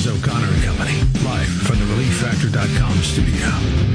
is O'Connor and Company, live from the ReliefFactor.com studio.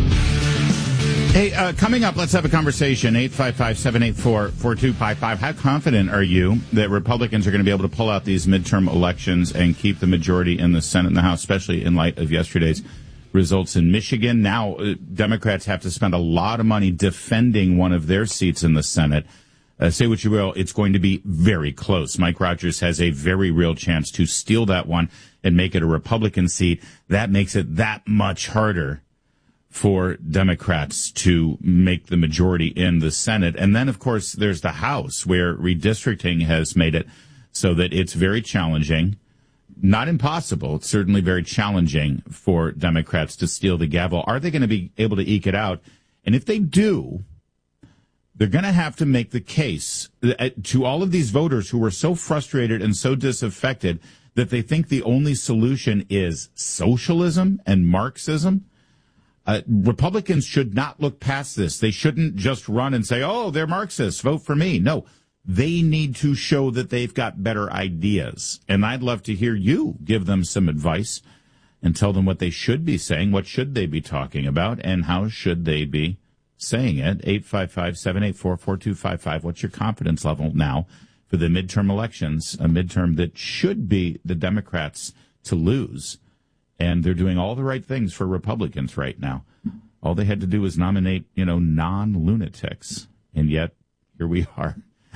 Hey, coming up, let's have a conversation. 855-784-4255. How confident are you that Republicans are going to be able to pull out these midterm elections and keep the majority in the Senate and the House, especially in light of yesterday's results in Michigan? Now, Democrats have to spend a lot of money defending one of their seats in the Senate. Say what you will, it's going to be very close. Mike Rogers has a very real chance to steal that one and make it a Republican seat. That makes it that much harder for Democrats to make the majority in the Senate. And then, of course, there's the House, where redistricting has made it so that it's very challenging. Not impossible. It's certainly very challenging for Democrats to steal the gavel. Are they going to be able to eke it out? And if they do, they're going to have to make the case to all of these voters who were so frustrated and so disaffected that they think the only solution is socialism and Marxism. Republicans should not look past this. They shouldn't just run and say, oh, they're Marxists, vote for me. No, they need to show that they've got better ideas. And I'd love to hear you give them some advice and tell them what they should be saying, what should they be talking about, and how should they be saying it. 855-784-4255. What's your confidence level now for the midterm elections, a midterm that should be the Democrats to lose? And they're doing all the right things for Republicans right now. All they had to do was nominate, non-lunatics. And yet, here we are.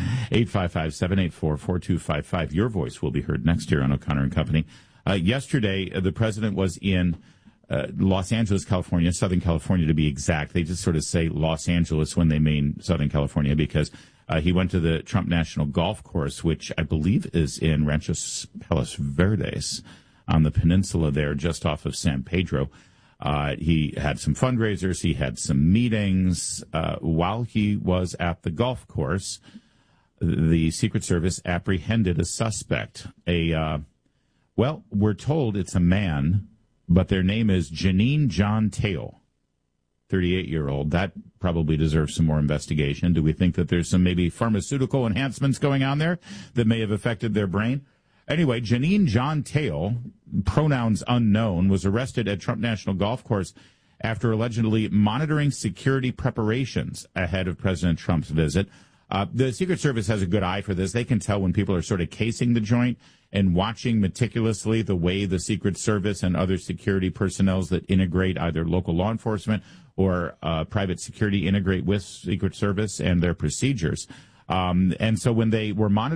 855-784-4255. Your voice will be heard next year on O'Connor and Company. Yesterday, the president was in Los Angeles, California, Southern California to be exact. They just sort of say Los Angeles when they mean Southern California because he went to the Trump National Golf Course, which I believe is in Ranchos Palos Verdes, on the peninsula there, just off of San Pedro. He had some fundraisers. He had some meetings. While he was at the golf course, the Secret Service apprehended a suspect. We're told it's a man, but their name is Janine John Teo, 38-year-old. That probably deserves some more investigation. Do we think that there's some maybe pharmaceutical enhancements going on there that may have affected their brain? Anyway, Janine John Teo, pronouns unknown, was arrested at Trump National Golf Course after allegedly monitoring security preparations ahead of President Trump's visit. The Secret Service has a good eye for this. They can tell when people are sort of casing the joint and watching meticulously the way the Secret Service and other security personnel that integrate either local law enforcement or private security integrate with Secret Service and their procedures. And so when they were monitoring